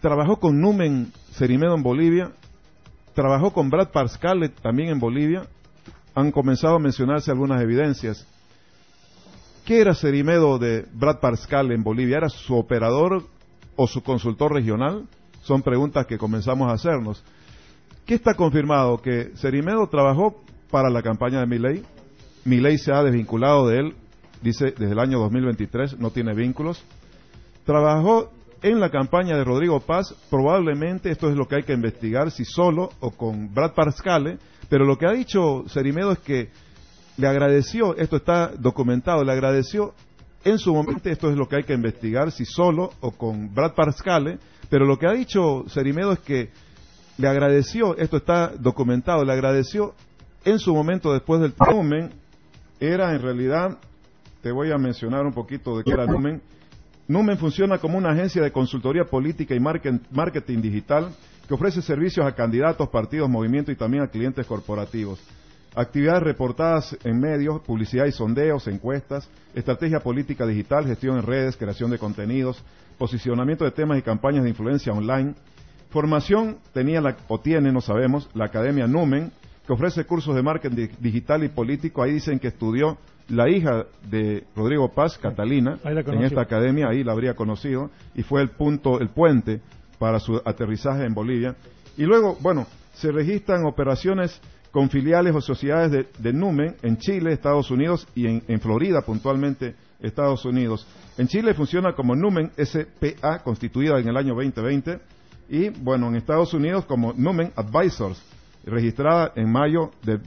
trabajó con Numen Cerimedo en Bolivia, trabajó con Brad Parscale también en Bolivia. Han comenzado a mencionarse algunas evidencias. ¿Qué era Cerimedo de Brad Parscale en Bolivia? ¿Era su operador o su consultor regional? Son preguntas que comenzamos a hacernos. ¿Qué está confirmado? Que Cerimedo trabajó para la campaña de Milei. Milei se ha desvinculado de él, dice, desde el año 2023, no tiene vínculos. Trabajó en la campaña de Rodrigo Paz, probablemente, esto es lo que hay que investigar, si solo o con Brad Parscale, pero lo que ha dicho Cerimedo es que le agradeció, esto está documentado, le agradeció en su momento, esto es lo que hay que investigar, si solo o con Brad Parscale, pero lo que ha dicho Cerimedo es que le agradeció, esto está documentado, le agradeció en su momento después del Numen. Era en realidad, te voy a mencionar un poquito de qué era Numen. Numen funciona como una agencia de consultoría política y marketing digital que ofrece servicios a candidatos, partidos, movimientos y también a clientes corporativos. Actividades reportadas en medios, publicidad y sondeos, encuestas, estrategia política digital, gestión en redes, creación de contenidos, posicionamiento de temas y campañas de influencia online. Formación tenía o tiene, no sabemos, la Academia Numen, que ofrece cursos de marketing digital y político. Ahí dicen que estudió la hija de Rodrigo Paz, Catalina, en esta academia, ahí la habría conocido, y fue el puente para su aterrizaje en Bolivia. Y luego, bueno, se registran operaciones con filiales o sociedades de Numen en Chile, Estados Unidos y en Florida, puntualmente Estados Unidos. En Chile funciona como Numen S.p.A., constituida en el año 2020, y bueno, en Estados Unidos como Numen Advisors, registrada en mayo del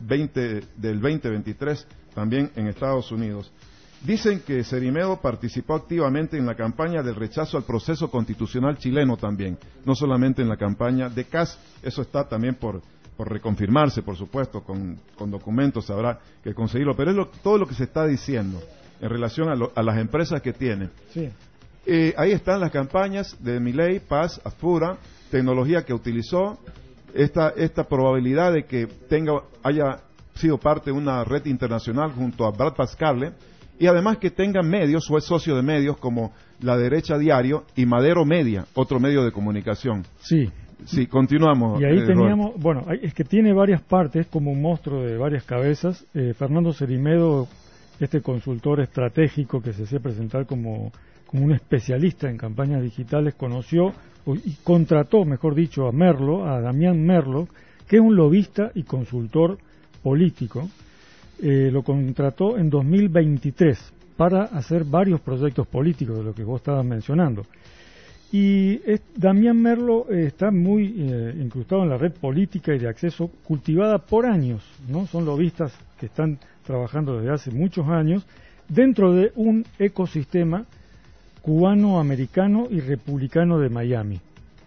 2023, también en Estados Unidos. Dicen que Cerimedo participó activamente en la campaña del rechazo al proceso constitucional chileno también, no solamente en la campaña de CAS, eso está también por reconfirmarse, por supuesto, con documentos habrá que conseguirlo, pero es todo lo que se está diciendo en relación a las empresas que tiene. Sí. Ahí están las campañas de Milei, Paz, Afura, tecnología que utilizó, esta probabilidad de que haya sido parte de una red internacional junto a Brad Parscale, y además que tenga medios o es socio de medios como La Derecha Diario y Madero Media, otro medio de comunicación. Sí. Sí, continuamos. Y ahí teníamos, bueno, es que tiene varias partes, como un monstruo de varias cabezas. Fernando Cerimedo, este consultor estratégico que se hacía presentar como un especialista en campañas digitales, conoció y contrató, mejor dicho, a Damián Merlo, que es un lobista y consultor político. Lo contrató en 2023 para hacer varios proyectos políticos de lo que vos estabas mencionando. Y Damián Merlo está muy incrustado en la red política y de acceso cultivada por años, ¿no? Son lobistas que están trabajando desde hace muchos años dentro de un ecosistema cubano-americano y republicano de Miami.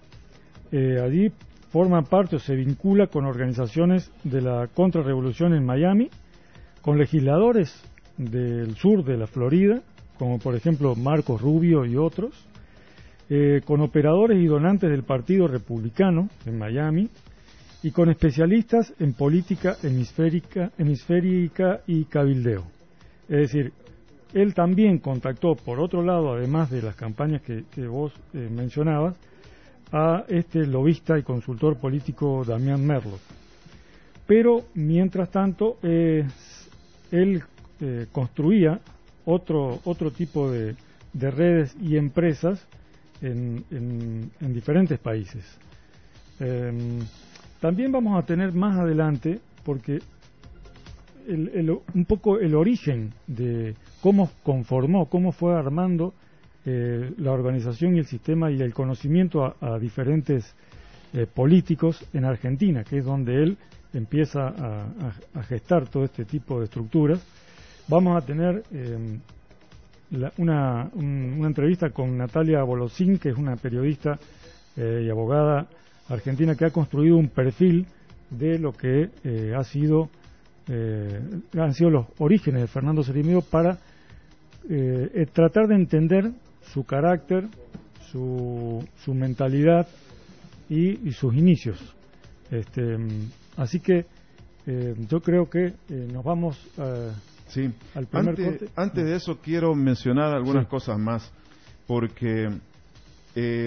Allí forma parte o se vincula con organizaciones de la contrarrevolución en Miami, con legisladores del sur de la Florida, como por ejemplo Marcos Rubio y otros, con operadores y donantes del Partido Republicano en Miami, y con especialistas en política hemisférica y cabildeo. Es decir, él también contactó, por otro lado, además de las campañas que vos mencionabas, a este lobista y consultor político Damián Merlo. Pero, mientras tanto, él construía otro tipo de redes y empresas en diferentes países. También vamos a tener más adelante, porque un poco el origen de cómo fue armando la organización y el sistema y el conocimiento a diferentes políticos en Argentina, que es donde él empieza a gestar todo este tipo de estructuras. Vamos a tener una entrevista con Natalia Bolosín, que es una periodista y abogada argentina que ha construido un perfil de lo que han sido los orígenes de Fernando Cerimedo para tratar de entender su carácter, su mentalidad y sus inicios. Así que yo creo que nos vamos sí. al primer corte. Antes de eso quiero mencionar algunas cosas más, porque